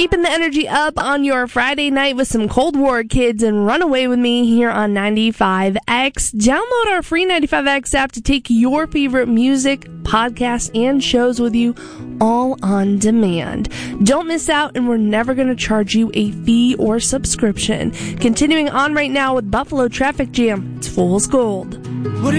Keeping the energy up on your Friday night with some Cold War kids and Run Away With Me here on 95X. Download our free 95X app to take your favorite music, podcasts, and shows with you all on demand. Don't miss out, and we're never going to charge you a fee or subscription. Continuing on right now with Buffalo Traffic Jam. It's Fool's Gold.